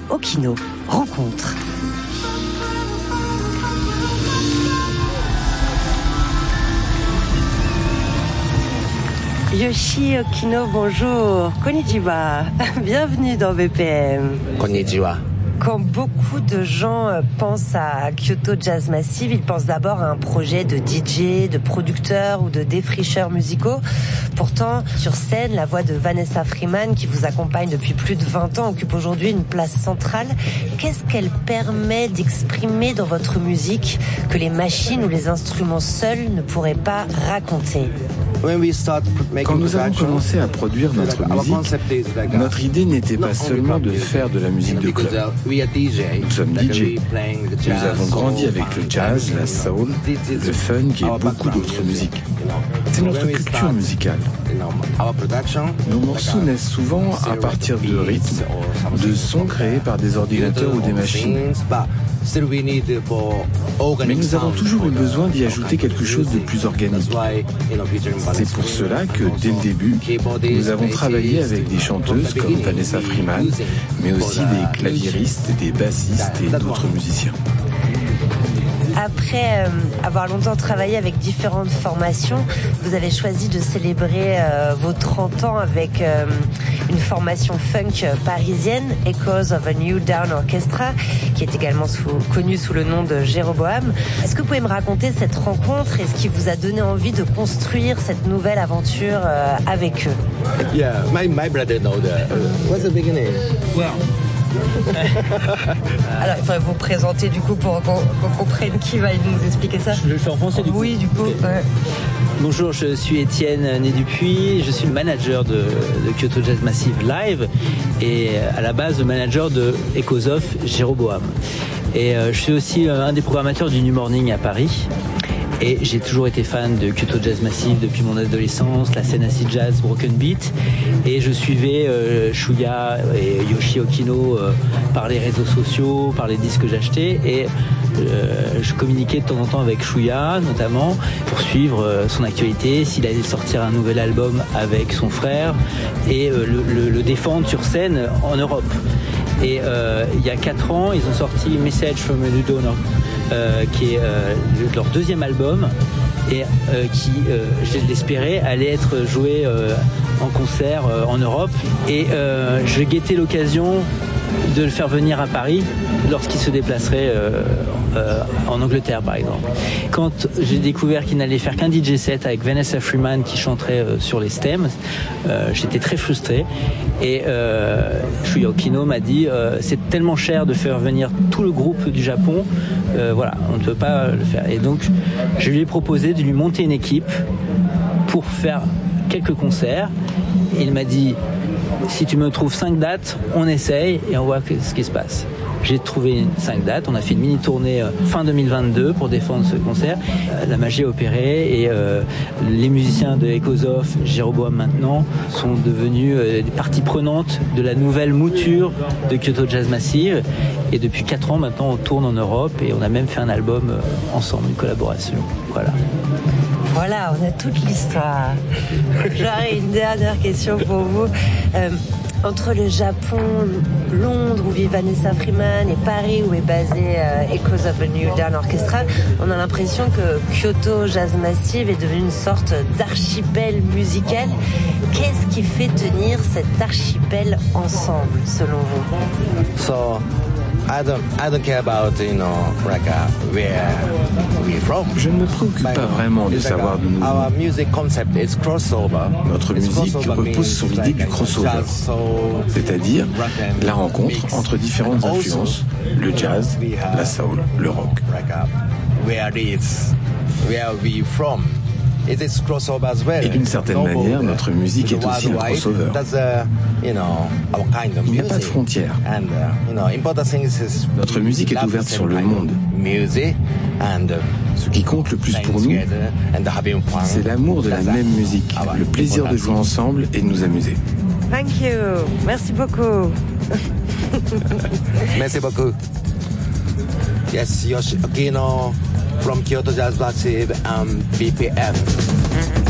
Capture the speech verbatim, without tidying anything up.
Okino. Rencontre. Yoshi Okino, bonjour. Konnichiwa. Bienvenue dans B P M. Konnichiwa. Quand beaucoup de gens pensent à Kyoto Jazz Massive, ils pensent d'abord à un projet de D J, de producteur ou de défricheurs musicaux. Pourtant, sur scène, la voix de Vanessa Freeman, qui vous accompagne depuis plus de vingt ans, occupe aujourd'hui une place centrale. Qu'est-ce qu'elle permet d'exprimer dans votre musique que les machines ou les instruments seuls ne pourraient pas raconter ? Quand nous avons commencé à produire notre musique, notre idée n'était pas seulement de faire de la musique de club. Nous sommes D J. Nous avons grandi avec le jazz, la soul, le funk et beaucoup d'autres musiques. C'est notre culture musicale. Nos morceaux naissent souvent à partir de rythmes, de sons créés par des ordinateurs ou des machines. Mais nous avons toujours eu besoin d'y ajouter quelque chose de plus organique. C'est pour cela que, dès le début, nous avons travaillé avec des chanteuses comme Vanessa Freeman, mais aussi des claviéristes, des bassistes et d'autres musiciens. Après euh, avoir longtemps travaillé avec différentes formations, vous avez choisi de célébrer euh, vos trente ans avec euh, une formation funk parisienne, Echoes of a New Dawn Orchestra, qui est également sous, connue sous le nom de Jéroboam. Est-ce que vous pouvez me raconter cette rencontre et ce qui vous a donné envie de construire cette nouvelle aventure euh, avec eux? Yeah, my, my brother know the, uh, what's the beginning? Well. Alors, il faudrait vous présenter du coup pour qu'on, qu'on comprenne qui va nous expliquer ça. Je le fais en français du coup. Oui, du coup. Okay. Ouais. Bonjour, je suis Étienne Né-Dupuis, je suis le manager de, de Kyoto Jazz Massive Live et à la base le manager de Echoes of Jéroboam. Et euh, je suis aussi euh, un des programmateurs du New Morning à Paris. Et j'ai toujours été fan de Kyoto Jazz Massive depuis mon adolescence, la scène acid jazz, broken beat. Et je suivais euh, Shuya et Yoshi Okino euh, par les réseaux sociaux, par les disques que j'achetais. Et euh, je communiquais de temps en temps avec Shuya, notamment, pour suivre euh, son actualité, s'il allait sortir un nouvel album avec son frère et euh, le, le, le défendre sur scène en Europe. Et euh, il y a quatre ans, ils ont sorti Message from a New Dawn, euh, qui est euh, leur deuxième album et euh, qui, euh, je l'espérais, allait être joué euh, en concert euh, en Europe. Et euh, je guettais l'occasion de le faire venir à Paris lorsqu'il se déplacerait euh, euh, en Angleterre, par exemple. Quand j'ai découvert qu'il n'allait faire qu'un D J set avec Vanessa Freeman qui chanterait euh, sur les stems, euh, j'étais très frustré. Et euh, Shuya Okino m'a dit euh, c'est tellement cher de faire venir tout le groupe du Japon, euh, voilà, on ne peut pas le faire. Et donc, je lui ai proposé de lui monter une équipe pour faire quelques concerts. Et il m'a dit si tu me trouves cinq dates, on essaye et on voit ce qui se passe. J'ai trouvé cinq dates, on a fait une mini-tournée fin deux mille vingt-deux pour défendre ce concert. La magie a opéré et euh, les musiciens de Echoes of Jéroboam maintenant sont devenus euh, des parties prenantes de la nouvelle mouture de Kyoto Jazz Massive. Et depuis quatre ans maintenant, on tourne en Europe et on a même fait un album euh, ensemble, une collaboration. Voilà. Voilà, on a toute l'histoire. J'aurais une dernière question pour vous. Euh, entre le Japon, Londres où vit Vanessa Freeman et Paris où est basé euh, Echoes of a New Dawn Orchestra, on a l'impression que Kyoto Jazz Massive est devenu une sorte d'archipel musical. Qu'est-ce qui fait tenir cet archipel ensemble, selon vous? So, I don't, I don't care about, you know, like, uh, where we're from. Je ne me préoccupe pas vraiment de savoir d'où nous Our venons. music concept is crossover. Notre musique repose sur l'idée du crossover, c'est-à-dire la rencontre entre différentes influences, le jazz, la soul, le rock. Where is, where we from? It is crossover as well. Et d'une certaine manière, notre musique est aussi un crossover. Il n'y a pas de frontières. Notre musique est ouverte sur le monde. Ce qui compte le plus pour nous, c'est l'amour de la même musique, le plaisir de jouer ensemble et de nous amuser. Thank you. Merci beaucoup. Merci beaucoup. Yes, Yoshi Okino from Kyoto Jazz Massive and B P M.